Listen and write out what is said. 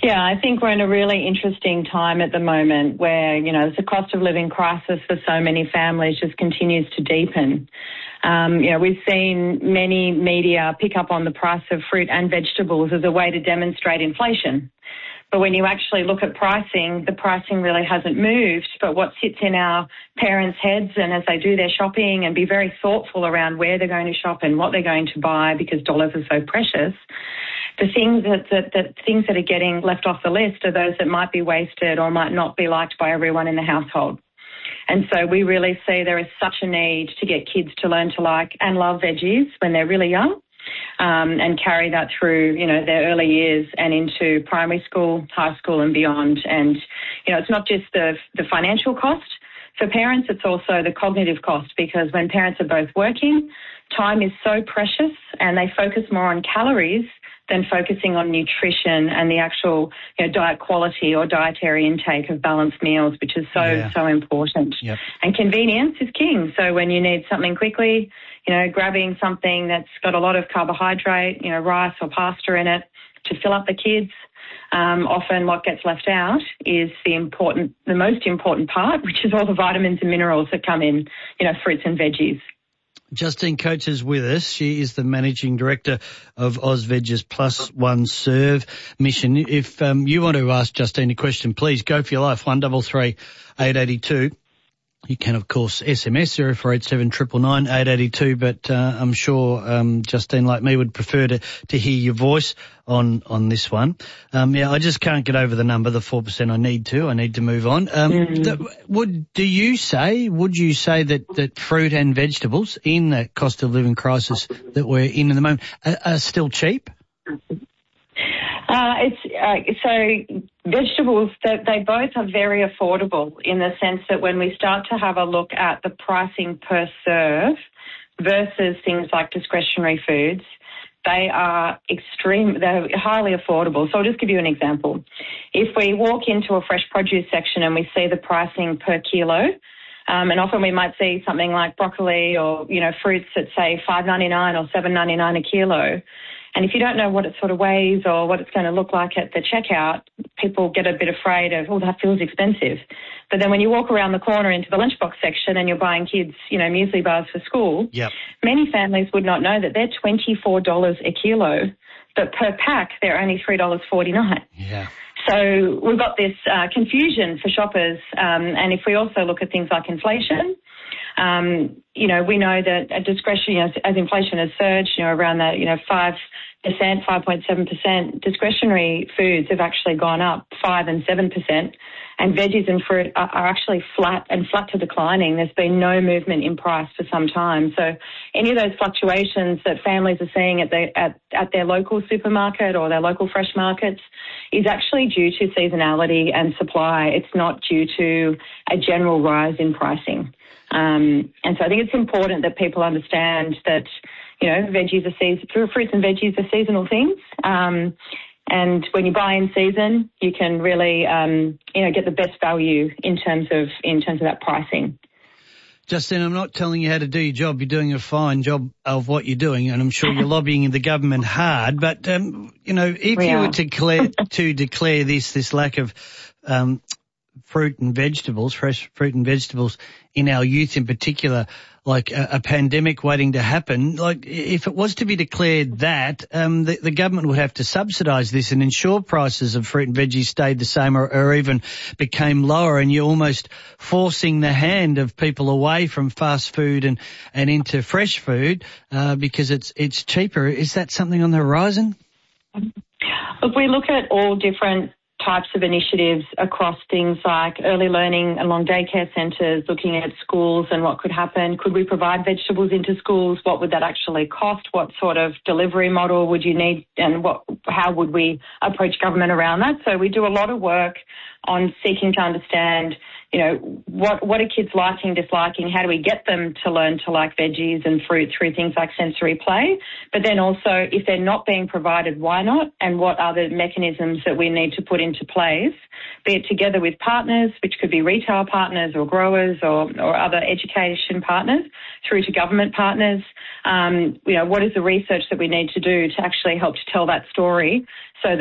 Yeah, I think we're in a really interesting time at the moment where, the cost of living crisis for so many families just continues to deepen. We've seen many media pick up on the price of fruit and vegetables as a way to demonstrate inflation. But when you actually look at pricing, the pricing really hasn't moved. But what sits in our parents' heads, and as they do their shopping and be very thoughtful around where they're going to shop and what they're going to buy because dollars are so precious, the things that are getting left off the list are those that might be wasted or might not be liked by everyone in the household. And so we really see there is such a need to get kids to learn to like and love veggies when they're really young. And carry that through, their early years and into primary school, high school and beyond. And, it's not just the financial cost. For parents, it's also the cognitive cost, because when parents are both working, time is so precious and they focus more on calories than focusing on nutrition and the actual diet quality or dietary intake of balanced meals, which is so important. Yep. And convenience is king. So when you need something quickly, grabbing something that's got a lot of carbohydrate, rice or pasta in it to fill up the kids, often what gets left out is the most important part, which is all the vitamins and minerals that come in, fruits and veggies. Justine Coates is with us. She is the Managing Director of AusVeg's Plus One Serve mission. If you want to ask Justine a question, please go for your life, 133 882. You can, of course, SMS 0487 999 882, but I'm sure Justine, like me, would prefer to hear your voice on this one. I just can't get over the number, the 4%. I need to move on. Would you say that fruit and vegetables in the cost of living crisis that we're in the moment are still cheap? So vegetables, they both are very affordable in the sense that when we start to have a look at the pricing per serve versus things like discretionary foods, they're highly affordable. So I'll just give you an example. If we walk into a fresh produce section and we see the pricing per kilo, and often we might see something like broccoli or, fruits that say $5.99 or $7.99 a kilo. And if you don't know what it sort of weighs or what it's going to look like at the checkout, people get a bit afraid of, that feels expensive. But then when you walk around the corner into the lunchbox section and you're buying kids, muesli bars for school, yep. Many families would not know that they're $24 a kilo, but per pack they're only $3.49. Yeah. So we've got this confusion for shoppers. And if we also look at things like inflation, we know that discretion, as inflation has surged, around that, 5.7%, discretionary foods have actually gone up 5 and 7%, and veggies and fruit are actually flat to declining. There's been no movement in price for some time. So any of those fluctuations that families are seeing at their local supermarket or their local fresh markets is actually due to seasonality and supply. It's not due to a general rise in pricing. And so I think it's important that people understand that, fruits and veggies are seasonal things. And when you buy in season, you can really, get the best value in terms of that pricing. Justine, I'm not telling you how to do your job. You're doing a fine job of what you're doing, and I'm sure you're lobbying the government hard. But, if you were to declare this lack of fruit and vegetables, fresh fruit and vegetables in our youth in particular, like a pandemic waiting to happen, like if it was to be declared that, the government would have to subsidise this and ensure prices of fruit and veggies stayed the same or even became lower, and you're almost forcing the hand of people away from fast food and into fresh food because it's cheaper. Is that something on the horizon? Look, we look at all different types of initiatives across things like early learning along daycare centres, looking at schools and what could happen. Could we provide vegetables into schools? What would that actually cost? What sort of delivery model would you need? And how would we approach government around that? So we do a lot of work on seeking to understand, what are kids liking, disliking? How do we get them to learn to like veggies and fruit through things like sensory play? But then also, if they're not being provided, why not? And what are the mechanisms that we need to put into place, be it together with partners, which could be retail partners or growers or other education partners, through to government partners. What is the research that we need to do to actually help to tell that story so